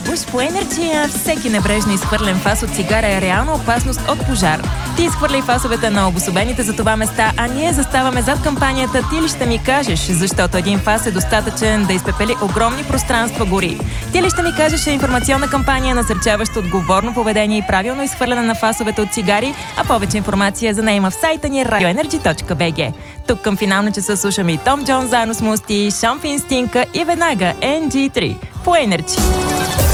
Буш по Energy, всеки небрежно изхвърлен фас от цигара е реална опасност от пожар. Ти изхвърляй фасовете на обособените за това места, а ние заставаме зад кампанията "Ти ли ще ми кажеш", защото един фас е достатъчен да изпепели огромни пространства гори. "Ти ли ще ми кажеш" е информационна кампания, насърчаваща отговорно поведение и правилно изхвърляне на фасовете от цигари, а повече информация за нея има в сайта ни radioenergy.bg. Тук към финална часа слушаме и Том Джонс заедно с Мусти, Шон Финстинка и веднага NG3 по Energy.